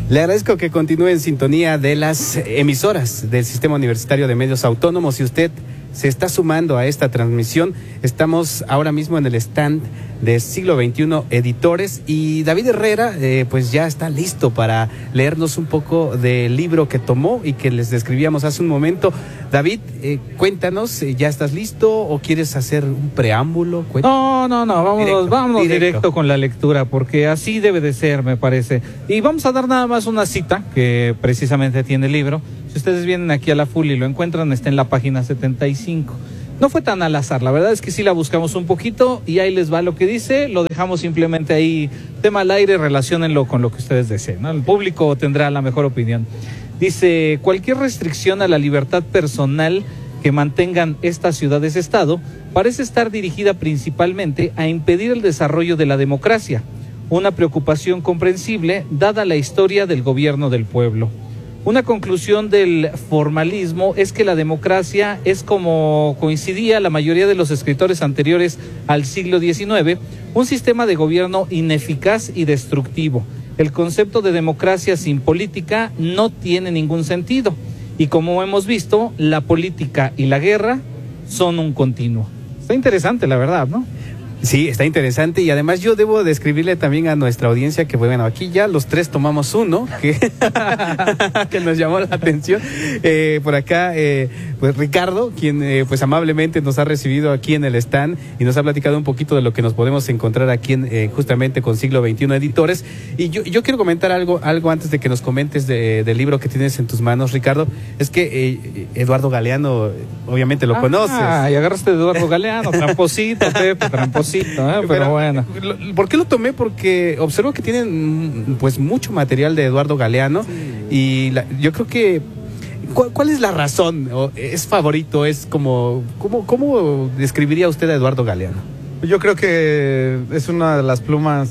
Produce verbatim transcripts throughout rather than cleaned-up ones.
Le agradezco que continúe en sintonía de las emisoras del Sistema Universitario de Medios Autónomos. Si usted se está sumando a esta transmisión, estamos ahora mismo en el stand de Siglo veintiuno Editores y David Herrera eh, pues ya está listo para leernos un poco del libro que tomó y que les describíamos hace un momento. David, eh, cuéntanos, ¿ya estás listo o quieres hacer un preámbulo? No, no, no, vámonos, directo, vámonos directo. directo con la lectura, porque así debe de ser, me parece. Y vamos a dar nada más una cita que precisamente tiene el libro. Si ustedes vienen aquí a la Full y lo encuentran, está en la página setenta y cinco. No fue tan al azar, la verdad es que sí la buscamos un poquito y ahí les va lo que dice, lo dejamos simplemente ahí, tema al aire, relaciónenlo con lo que ustedes deseen, ¿no? El público tendrá la mejor opinión. Dice, cualquier restricción a la libertad personal que mantengan estas ciudades-estado parece estar dirigida principalmente a impedir el desarrollo de la democracia, una preocupación comprensible dada la historia del gobierno del pueblo. Una conclusión del formalismo es que la democracia es, como coincidía la mayoría de los escritores anteriores al siglo diecinueve, un sistema de gobierno ineficaz y destructivo. El concepto de democracia sin política no tiene ningún sentido. Y como hemos visto, la política y la guerra son un continuo. Está interesante, la verdad, ¿no? Sí, está interesante y además yo debo describirle también a nuestra audiencia que, bueno, aquí ya los tres tomamos uno que, que nos llamó la atención. Eh, por acá, eh, pues Ricardo, quien eh, pues amablemente nos ha recibido aquí en el stand y nos ha platicado un poquito de lo que nos podemos encontrar aquí en, eh, justamente con Siglo veintiuno Editores. Y yo, yo quiero comentar algo, algo antes de que nos comentes de, del libro que tienes en tus manos, Ricardo. Es que eh, Eduardo Galeano, obviamente lo ah, conoces. Ah, y agarraste de Eduardo Galeano, tramposito, Pepe, tramposito. ¿eh? Pero, Pero bueno. ¿Por qué lo tomé? Porque observo que tienen pues mucho material de Eduardo Galeano sí. y la, yo creo que ¿cuál, ¿cuál es la razón? ¿Es favorito? ¿Es como cómo, cómo describiría usted a Eduardo Galeano? Yo creo que es una de las plumas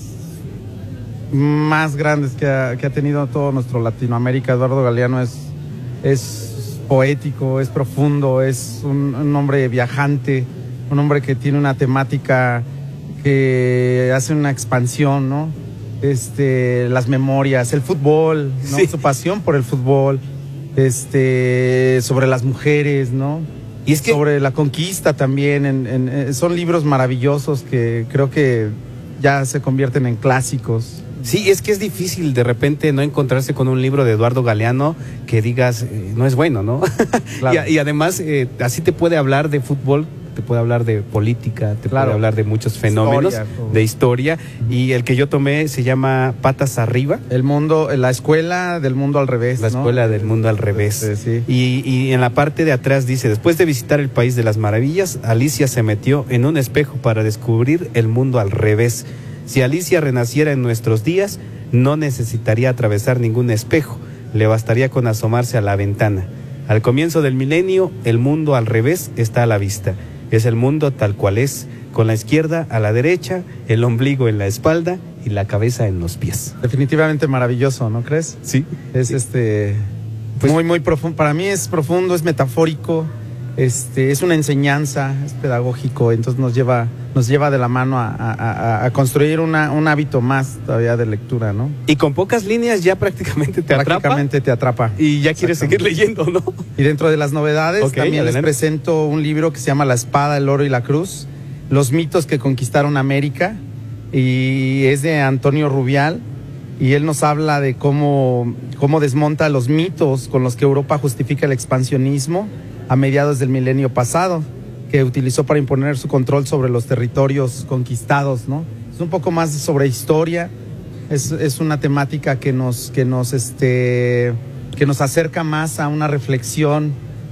más grandes que ha, que ha tenido todo nuestro Latinoamérica. Eduardo Galeano es, es poético, es profundo, es un, un hombre viajante, un hombre que tiene una temática que hace una expansión, ¿no? Este, las memorias, el fútbol, ¿no? Sí. Su pasión por el fútbol, este, sobre las mujeres, ¿no? Y es que sobre la conquista también, en, en, son libros maravillosos que creo que ya se convierten en clásicos. Sí, es que es difícil de repente no encontrarse con un libro de Eduardo Galeano que digas, eh, no es bueno, ¿no? Claro. y, y además, eh, así te puede hablar de fútbol, te puede hablar de política, te claro. puede hablar de muchos fenómenos, historia, de historia, uh-huh. y el que yo tomé se llama Patas Arriba. El mundo, la escuela del mundo al revés, La ¿no? escuela del mundo al revés. Sí, sí. Y, y en la parte de atrás dice, después de visitar el país de las maravillas, Alicia se metió en un espejo para descubrir el mundo al revés. Si Alicia renaciera en nuestros días, no necesitaría atravesar ningún espejo, le bastaría con asomarse a la ventana. Al comienzo del milenio, el mundo al revés está a la vista. Es el mundo tal cual es, con la izquierda a la derecha, el ombligo en la espalda y la cabeza en los pies. Definitivamente maravilloso, ¿no crees? Sí. Es sí. este pues, muy, muy profundo. Para mí es profundo, es metafórico, este, es una enseñanza, es pedagógico, entonces nos lleva, nos lleva de la mano a, a, a construir una, un hábito más todavía de lectura, ¿no? Y con pocas líneas ya prácticamente te atrapa. Prácticamente te atrapa. Y ya quieres seguir leyendo, ¿no? Y dentro de las novedades, okay, también adelante. Les presento un libro que se llama La Espada, el Oro y la Cruz, los mitos que conquistaron América, y es de Antonio Rubial, y él nos habla de cómo, cómo desmonta los mitos con los que Europa justifica el expansionismo a mediados del milenio pasado, que utilizó para imponer su control sobre los territorios conquistados, ¿no? Es un poco más sobre historia, es, es una temática que nos, que nos, este, que nos acerca más a una reflexión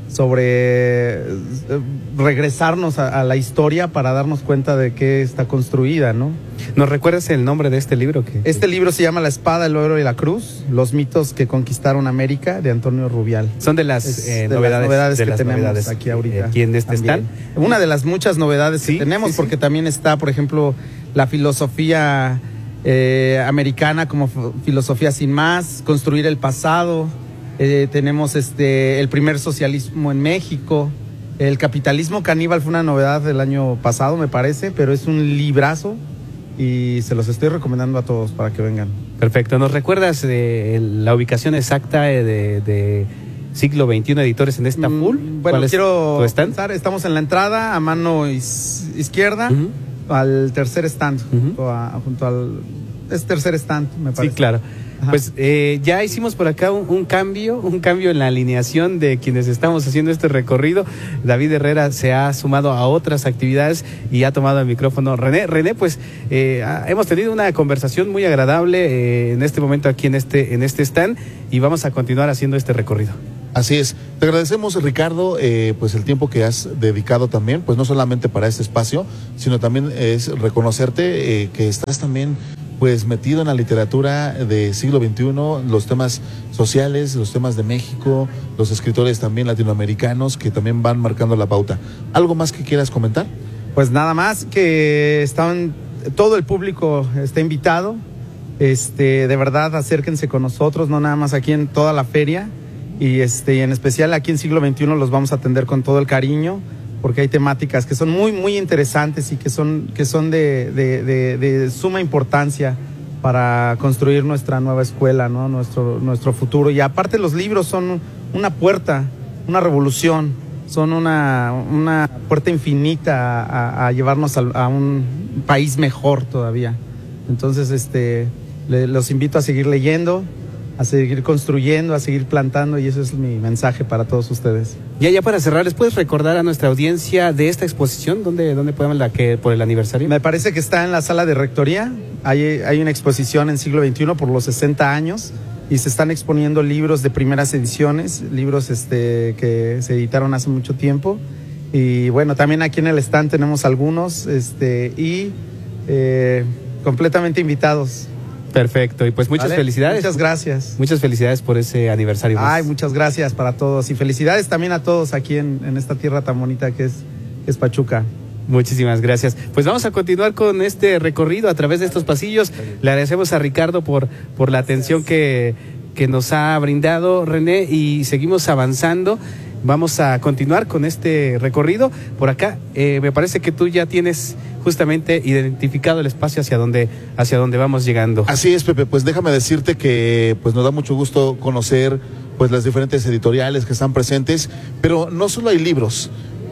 sobre eh, regresarnos a, a la historia para darnos cuenta de qué está construida, ¿no? ¿Nos recuerdas el nombre de este libro? Que, este libro se llama La Espada, el Oro y la Cruz, los mitos que conquistaron América, de Antonio Rubial. Son de las, eh, de novedades, las novedades de que las tenemos novedades aquí ahorita. Aquí en este stand. Una de las muchas novedades sí, que tenemos, sí, porque sí. también está, por ejemplo, la filosofía eh, americana como filosofía sin más, construir el pasado. Eh, tenemos este el primer socialismo en México, el capitalismo caníbal fue una novedad del año pasado, me parece, pero es un librazo y se los estoy recomendando a todos para que vengan. Perfecto. ¿Nos recuerdas eh, la ubicación exacta de, de Siglo veintiuno Editores en esta full? Mm, bueno, quiero pensar, estamos en la entrada a mano is, izquierda, uh-huh. al tercer stand, uh-huh. junto, a, junto al es tercer stand, me parece. Sí, claro. Ajá. Pues eh, ya hicimos por acá un, un cambio, un cambio en la alineación de quienes estamos haciendo este recorrido. David Herrera se ha sumado a otras actividades y ha tomado el micrófono. René, René, pues eh, ha, hemos tenido una conversación muy agradable eh, en este momento aquí en este, en este stand y vamos a continuar haciendo este recorrido. Así es. Te agradecemos, Ricardo, eh, pues el tiempo que has dedicado también, pues no solamente para este espacio, sino también es reconocerte eh, que estás también pues metido en la literatura de siglo veintiuno, los temas sociales, los temas de México, los escritores también latinoamericanos que también van marcando la pauta. ¿Algo más que quieras comentar? Pues nada más, que están, todo el público está invitado, este, de verdad acérquense con nosotros, no nada más aquí en toda la feria, y este, en especial aquí en siglo veintiuno los vamos a atender con todo el cariño, porque hay temáticas que son muy, muy interesantes y que son, que son de, de, de, de suma importancia para construir nuestra nueva escuela, ¿no? Nuestro, nuestro futuro. Y aparte los libros son una puerta, una revolución, son una, una puerta infinita a, a llevarnos a, a un país mejor todavía. Entonces, este, le, los invito a seguir leyendo, a seguir construyendo, a seguir plantando, y ese es mi mensaje para todos ustedes. Ya, ya para cerrar, ¿les puedes recordar a nuestra audiencia de esta exposición? ¿Dónde, dónde podemos la que por el aniversario? Me parece que está en la sala de rectoría. Hay, hay una exposición en siglo veintiuno por los sesenta años y se están exponiendo libros de primeras ediciones, libros este, que se editaron hace mucho tiempo. Y bueno, también aquí en el stand tenemos algunos este, y eh, completamente invitados. Perfecto, y pues muchas vale, felicidades. Muchas gracias. Muchas felicidades por ese aniversario. Ay, muchas gracias para todos y felicidades también a todos aquí en, en esta tierra tan bonita que es, que es Pachuca. Muchísimas gracias. Pues vamos a continuar con este recorrido a través de estos pasillos. Le agradecemos a Ricardo por, por la atención que, que nos ha brindado, René, y seguimos avanzando. Vamos a continuar con este recorrido. Por acá, eh, me parece que tú ya tienes justamente identificado el espacio hacia donde, hacia donde vamos llegando. Así es, Pepe, pues déjame decirte que pues nos da mucho gusto conocer pues las diferentes editoriales que están presentes, pero no solo hay libros,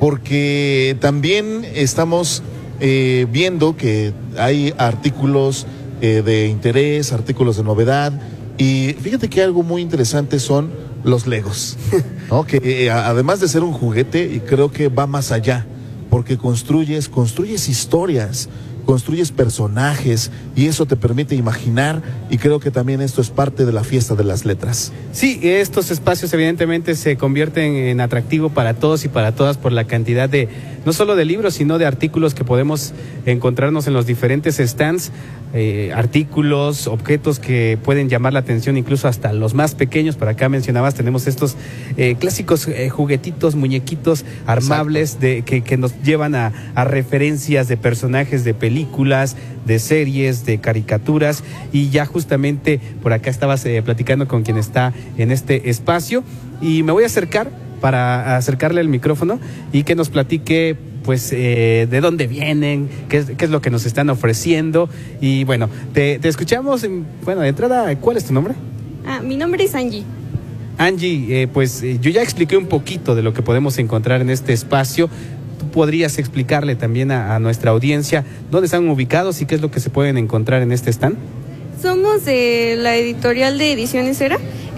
porque también estamos eh, viendo que hay artículos eh, de interés, artículos de novedad, y fíjate que algo muy interesante son los Legos, ¿no? Que eh, además de ser un juguete, y creo que va más allá, porque construyes, construyes historias, construyes personajes, y eso te permite imaginar, y creo que también esto es parte de la fiesta de las letras. Sí, estos espacios evidentemente se convierten en atractivo para todos y para todas por la cantidad de, no solo de libros, sino de artículos que podemos encontrarnos en los diferentes stands, eh, artículos, objetos que pueden llamar la atención incluso hasta los más pequeños. Por acá mencionabas, tenemos estos eh, clásicos eh, juguetitos, muñequitos armables de, que, que nos llevan a, a referencias de personajes de películas, de series, de caricaturas, y ya justamente por acá estabas eh, platicando con quien está en este espacio, y me voy a acercar para acercarle el micrófono y que nos platique pues eh, de dónde vienen, qué es, qué es lo que nos están ofreciendo. Y bueno, te, te escuchamos. En, bueno, de entrada, ¿cuál es tu nombre? Ah, mi nombre es Angie. Angie, eh, pues eh, yo ya expliqué un poquito de lo que podemos encontrar en este espacio. ¿Tú podrías explicarle también a, a nuestra audiencia dónde están ubicados y qué es lo que se pueden encontrar en este stand? Somos de la editorial de Ediciones Era.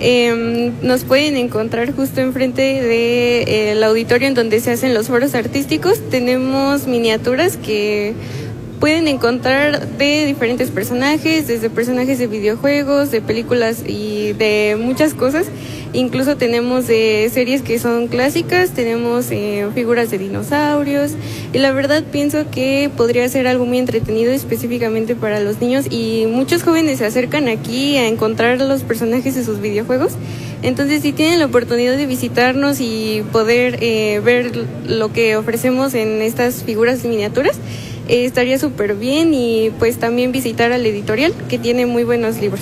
Eh, nos pueden encontrar justo enfrente del eh, auditorio en donde se hacen los foros artísticos. Tenemos miniaturas que pueden encontrar de diferentes personajes, desde personajes de videojuegos, de películas y de muchas cosas. Incluso tenemos de series que son clásicas, tenemos eh, figuras de dinosaurios, y la verdad pienso que podría ser algo muy entretenido específicamente para los niños, y muchos jóvenes se acercan aquí a encontrar los personajes de sus videojuegos. Entonces, si tienen la oportunidad de visitarnos y poder eh, ver lo que ofrecemos en estas figuras miniaturas, eh, estaría súper bien, y pues también visitar al editorial, que tiene muy buenos libros.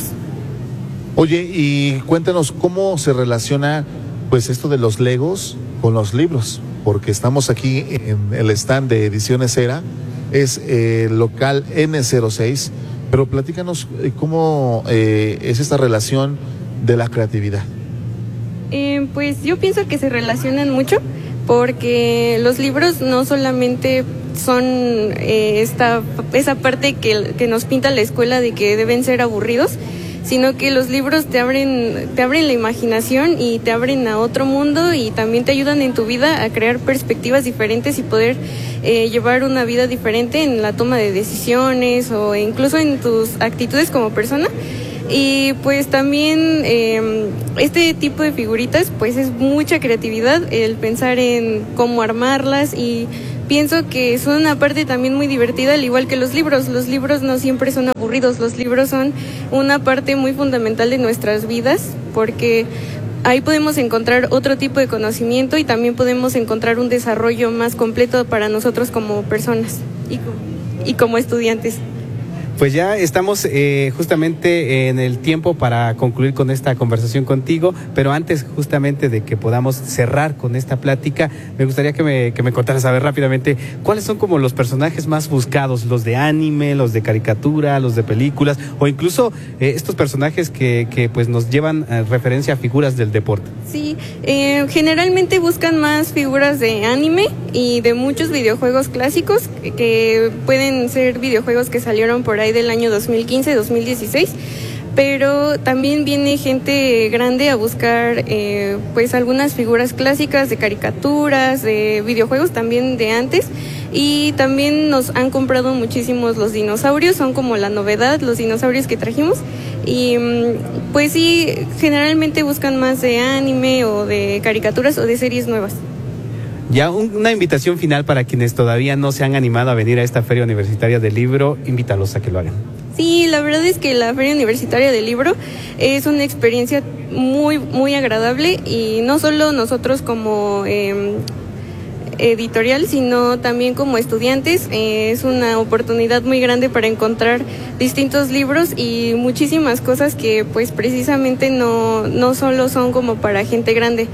Oye, y cuéntanos cómo se relaciona pues esto de los Legos con los libros, porque estamos aquí en el stand de Ediciones Era es eh, local ene cero seis, pero platícanos eh, cómo eh, es esta relación de la creatividad. Eh, pues yo pienso que se relacionan mucho, porque los libros no solamente son eh, esta esa parte que, que nos pinta la escuela de que deben ser aburridos, sino que los libros te abren te abren la imaginación y te abren a otro mundo, y también te ayudan en tu vida a crear perspectivas diferentes y poder eh, llevar una vida diferente en la toma de decisiones o incluso en tus actitudes como persona. Y pues también eh, este tipo de figuritas pues es mucha creatividad el pensar en cómo armarlas, y pienso que son una parte también muy divertida, al igual que los libros. Los libros no siempre son aburridos, los libros son una parte muy fundamental de nuestras vidas, porque ahí podemos encontrar otro tipo de conocimiento y también podemos encontrar un desarrollo más completo para nosotros como personas y como, y como estudiantes. Pues ya estamos eh, justamente en el tiempo para concluir con esta conversación contigo, pero antes justamente de que podamos cerrar con esta plática, me gustaría que me, que me contaras, a ver, rápidamente, ¿cuáles son como los personajes más buscados? ¿Los de anime, los de caricatura, los de películas, o incluso eh, estos personajes que, que pues nos llevan eh, referencia a figuras del deporte? Sí, eh, generalmente buscan más figuras de anime y de muchos videojuegos clásicos, que, que pueden ser videojuegos que salieron por ahí del año dos mil quince, dos mil dieciséis, pero también viene gente grande a buscar eh, pues algunas figuras clásicas de caricaturas, de videojuegos también de antes, y también nos han comprado muchísimos los dinosaurios, son como la novedad, los dinosaurios que trajimos, y pues sí, generalmente buscan más de anime o de caricaturas o de series nuevas. Ya un, una invitación final para quienes todavía no se han animado a venir a esta Feria Universitaria del Libro, invítalos a que lo hagan. Sí, la verdad es que la Feria Universitaria del Libro es una experiencia muy, muy agradable, y no solo nosotros como eh, editorial, sino también como estudiantes. Eh, es una oportunidad muy grande para encontrar distintos libros y muchísimas cosas que pues precisamente no, no solo son como para gente grande.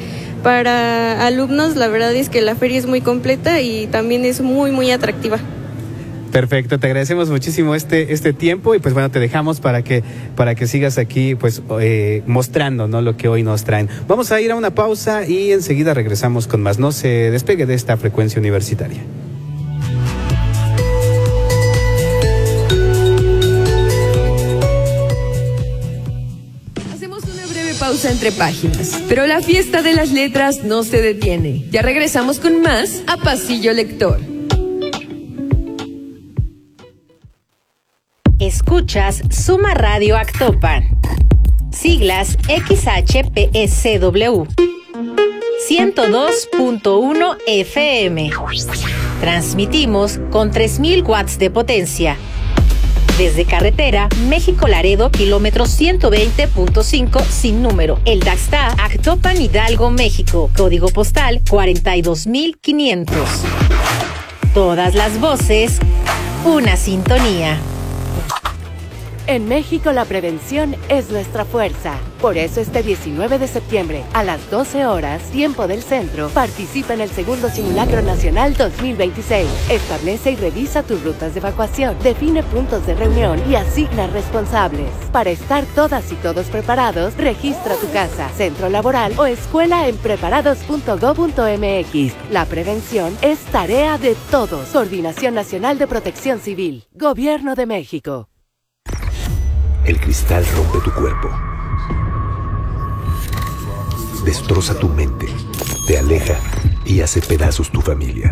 Para alumnos, la verdad es que la feria es muy completa y también es muy, muy atractiva. Perfecto, te agradecemos muchísimo este este tiempo, y pues bueno, te dejamos para que para que sigas aquí pues eh, mostrando, ¿no?, lo que hoy nos traen. Vamos a ir a una pausa y enseguida regresamos con más. No se despegue de esta frecuencia universitaria. Pausa entre páginas, pero la fiesta de las letras no se detiene. Ya regresamos con más a Pasillo Lector. Escuchas Suma Radio Actopan, siglas X H P S W, ciento dos punto uno F M. Transmitimos con tres mil watts de potencia. Desde carretera México-Laredo, kilómetro ciento veinte punto cinco, sin número. El Daxta, Actopan, Hidalgo, México. Código postal cuarenta y dos mil quinientos. Todas las voces, una sintonía. En México la prevención es nuestra fuerza. Por eso este diecinueve de septiembre, a las doce horas, tiempo del centro, participa en el segundo Simulacro Nacional dos mil veintiséis. Establece y revisa tus rutas de evacuación, define puntos de reunión y asigna responsables. Para estar todas y todos preparados, registra tu casa, centro laboral o escuela en preparados punto gob punto m x. La prevención es tarea de todos. Coordinación Nacional de Protección Civil. Gobierno de México. El cristal rompe tu cuerpo, destroza tu mente, te aleja y hace pedazos tu familia.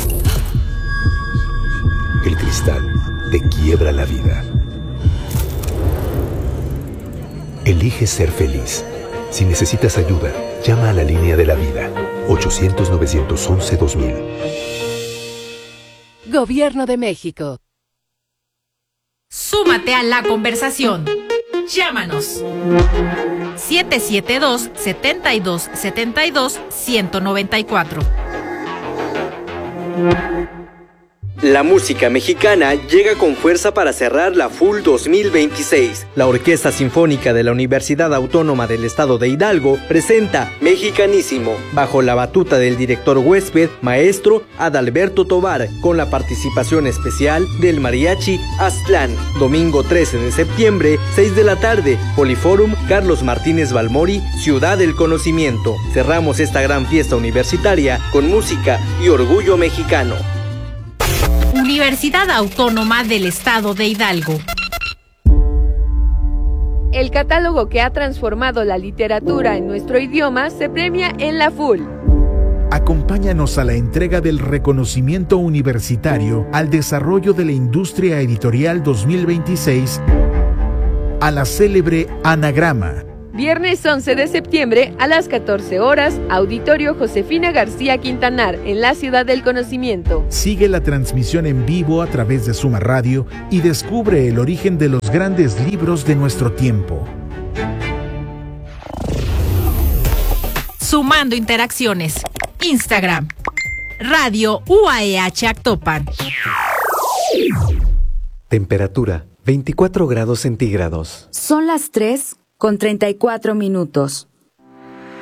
El cristal te quiebra la vida. Elige ser feliz. Si necesitas ayuda, llama a la línea de la vida, ochocientos, novecientos once, dos mil. Gobierno de México. Súmate a la conversación. Llámanos. siete siete dos, siete dos siete dos, uno nueve cuatro. La música mexicana llega con fuerza para cerrar la F U L dos mil veintiséis. La Orquesta Sinfónica de la Universidad Autónoma del Estado de Hidalgo presenta Mexicanísimo, bajo la batuta del director huésped, maestro Adalberto Tovar, con la participación especial del Mariachi Aztlán. Domingo trece de septiembre, seis de la tarde, Poliforum Carlos Martínez Balmori, Ciudad del Conocimiento. Cerramos esta gran fiesta universitaria con música y orgullo mexicano. Universidad Autónoma del Estado de Hidalgo. El catálogo que ha transformado la literatura en nuestro idioma se premia en la F U L. Acompáñanos a la entrega del reconocimiento universitario al desarrollo de la industria editorial dos mil veintiséis a la célebre Anagrama. Viernes once de septiembre a las catorce horas, Auditorio Josefina García Quintanar, en la Ciudad del Conocimiento. Sigue la transmisión en vivo a través de Suma Radio y descubre el origen de los grandes libros de nuestro tiempo. Sumando interacciones. Instagram. Radio U A E H Actopan. Temperatura veinticuatro grados centígrados. Son las tres con treinta y cuatro minutos.